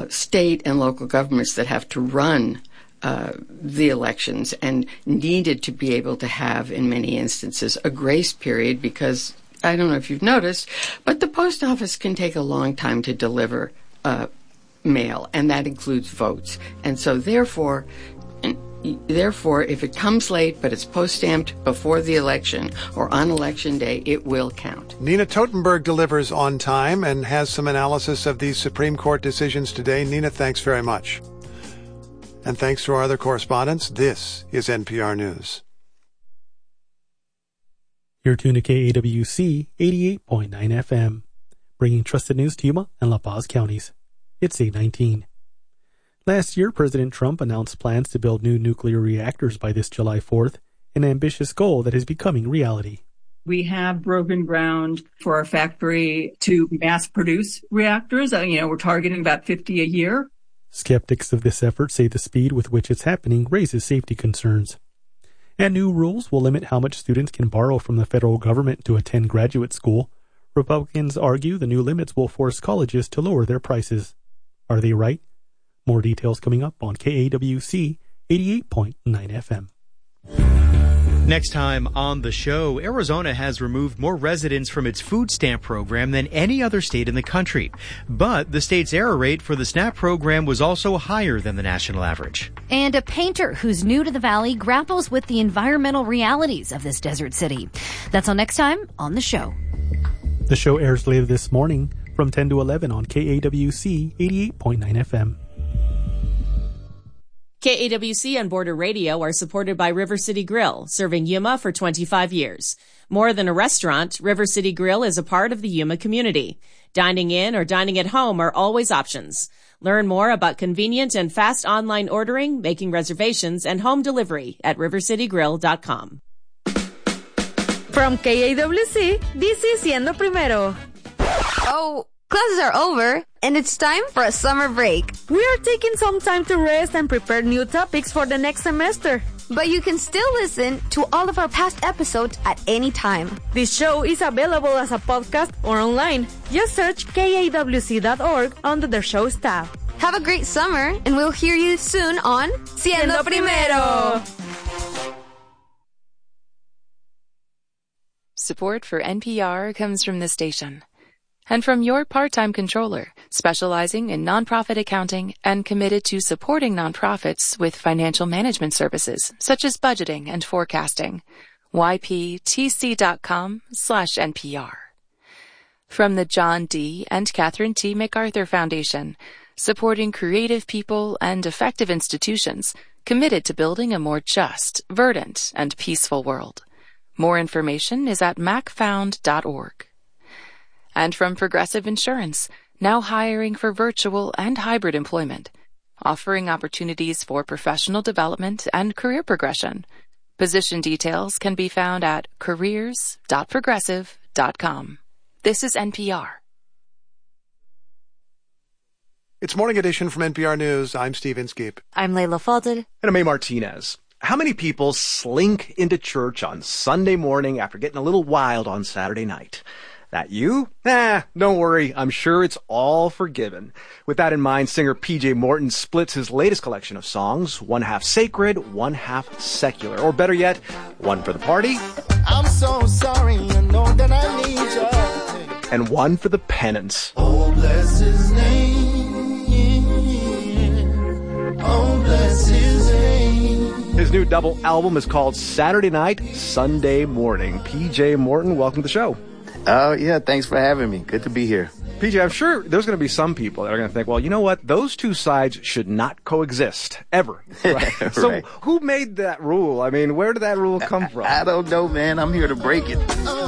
state and local governments that have to run the elections and needed to be able to have, in many instances, a grace period because, I don't know if you've noticed, but the post office can take a long time to deliver mail, and that includes votes. And so therefore, if it comes late but it's post-stamped before the election or on election day, it will count. Nina Totenberg delivers on time and has some analysis of these Supreme Court decisions today. Nina, thanks very much. And thanks to our other correspondents, this is NPR News. You're tuned to KAWC 88.9 FM, bringing trusted news to Yuma and La Paz counties. It's 8:19. Last year, President Trump announced plans to build new nuclear reactors by this July 4th, an ambitious goal that is becoming reality. We have broken ground for our factory to mass produce reactors. We're targeting about 50 a year. Skeptics of this effort say the speed with which it's happening raises safety concerns. And new rules will limit how much students can borrow from the federal government to attend graduate school. Republicans argue the new limits will force colleges to lower their prices. Are they right? More details coming up on KAWC 88.9 FM. Next time on the show, Arizona has removed more residents from its food stamp program than any other state in the country. But the state's error rate for the SNAP program was also higher than the national average. And a painter who's new to the valley grapples with the environmental realities of this desert city. That's all next time on the show. The show airs later this morning from 10 to 11 on KAWC 88.9 FM. KAWC and Border Radio are supported by River City Grill, serving Yuma for 25 years. More than a restaurant, River City Grill is a part of the Yuma community. Dining in or dining at home are always options. Learn more about convenient and fast online ordering, making reservations, and home delivery at rivercitygrill.com. From KAWC, this is Siendo Primero. Oh, classes are over, and it's time for a summer break. We are taking some time to rest and prepare new topics for the next semester. But you can still listen to all of our past episodes at any time. This show is available as a podcast or online. Just search KAWC.org under the show's tab. Have a great summer, and we'll hear you soon on Siendo Primero. Support for NPR comes from this station and from your part-time controller, specializing in nonprofit accounting and committed to supporting nonprofits with financial management services, such as budgeting and forecasting. yptc.com/NPR. From the John D. and Catherine T. MacArthur Foundation, supporting creative people and effective institutions committed to building a more just, verdant, and peaceful world. More information is at macfound.org. And from Progressive Insurance, now hiring for virtual and hybrid employment, offering opportunities for professional development and career progression. Position details can be found at careers.progressive.com. This is NPR. It's Morning Edition from NPR News. I'm Steve Inskeep. I'm Layla Falded. And I'm A. Martinez. How many people slink into church on Sunday morning after getting a little wild on Saturday night? That you? Don't worry. I'm sure it's all forgiven. With that in mind, singer P.J. Morton splits his latest collection of songs, one half sacred, one half secular. Or better yet, one for the party. I'm so sorry, you know that I need you. And one for the penance. Oh, bless his name. Oh, bless his name. His new double album is called Saturday Night, Sunday Morning. P.J. Morton, welcome to the show. Oh, yeah, thanks for having me. Good to be here. PJ, I'm sure there's going to be some people that are going to think, well, you know what? Those two sides should not coexist, ever. Right? Right. So who made that rule? I mean, where did that rule come from? I don't know, man. I'm here to break it.